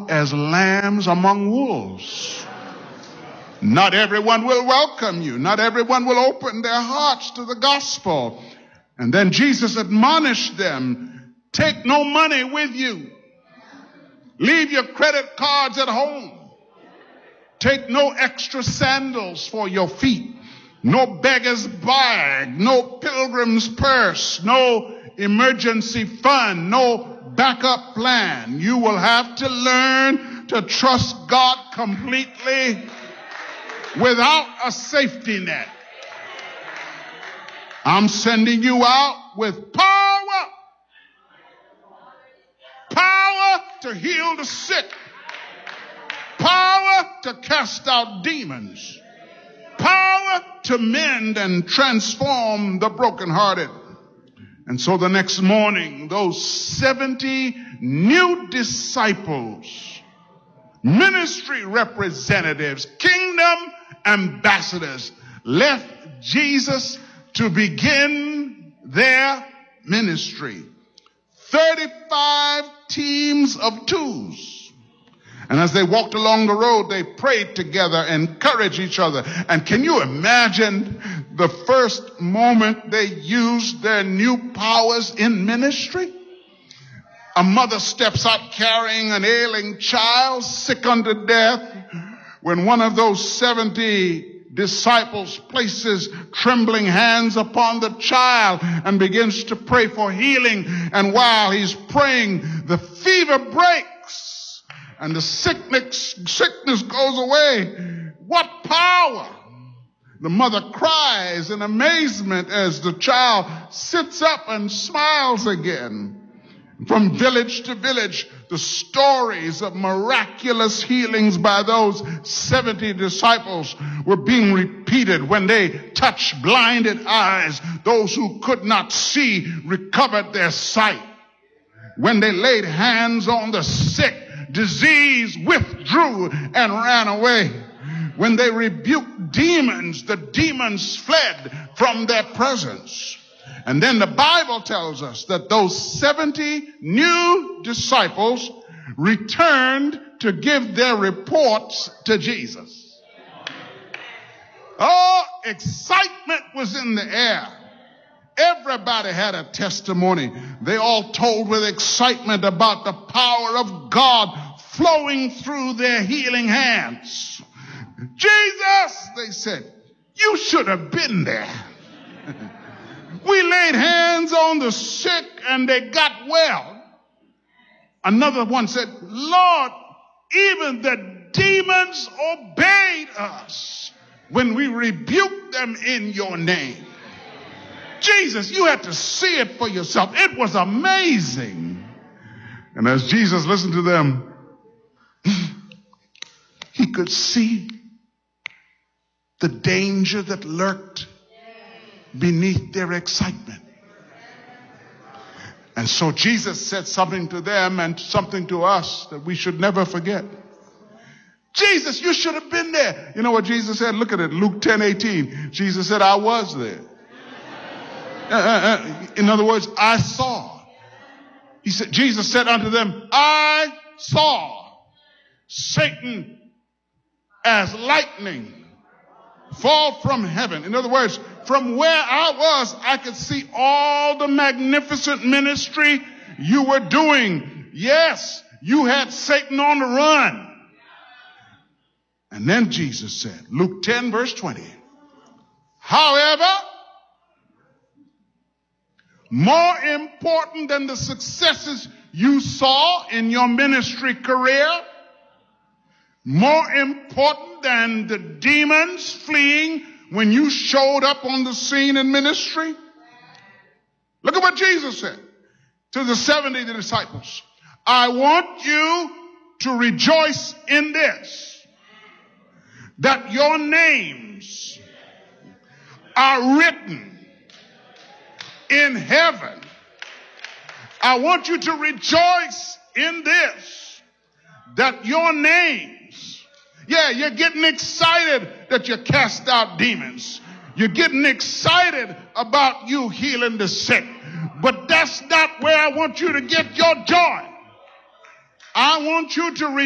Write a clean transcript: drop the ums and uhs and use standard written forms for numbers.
out as lambs among wolves. Not everyone will welcome you. Not everyone will open their hearts to the gospel. And then Jesus admonished them, take no money with you. Leave your credit cards at home. Take no extra sandals for your feet. No beggar's bag, no pilgrim's purse, no emergency fund, no backup plan. You will have to learn to trust God completely without a safety net. I'm sending you out with power. Power to heal the sick. Power to cast out demons. Power to mend and transform the brokenhearted. And so the next morning, those 70 new disciples, ministry representatives, kingdom ambassadors, left Jesus to begin their ministry. 35 teams of twos. And as they walked along the road, they prayed together, encouraged each other. And can you imagine the first moment they used their new powers in ministry? A mother steps out carrying an ailing child, sick unto death, when one of those 70 disciples places trembling hands upon the child and begins to pray for healing. And while he's praying, the fever breaks and the sickness goes away. What power! The mother cries in amazement as the child sits up and smiles again. From village to village, the stories of miraculous healings by those 70 disciples were being repeated. When they touched blinded eyes, those who could not see recovered their sight. When they laid hands on the sick, disease withdrew and ran away. When they rebuked demons, the demons fled from their presence. And then the Bible tells us that those 70 new disciples returned to give their reports to Jesus. Oh, excitement was in the air. Everybody had a testimony. They all told with excitement about the power of God flowing through their healing hands. Jesus, they said, you should have been there. We laid hands on the sick and they got well. Another one said, Lord, even the demons obeyed us when we rebuked them in your name. Jesus, you had to see it for yourself. It was amazing. And as Jesus listened to them, he could see the danger that lurked beneath their excitement. And so Jesus said something to them and something to us that we should never forget. Jesus, you should have been there. You know what Jesus said? Look at it, Luke 10:18. Jesus said, I was there. In other words, I saw. He said, Jesus said unto them, I saw Satan as lightning fall from heaven. In other words, from where I was, I could see all the magnificent ministry you were doing. Yes, you had Satan on the run. And then Jesus said, Luke 10 verse 20, however, more important than the successes you saw in your ministry career, more important than the demons fleeing when you showed up on the scene in ministry. Look at what Jesus said to the 70 disciples. I want you to rejoice in this, that your names are written in heaven. I want you to rejoice in this, that your names, you're getting excited that you cast out demons. You're getting excited about you healing the sick. But that's not where I want you to get your joy. I want you to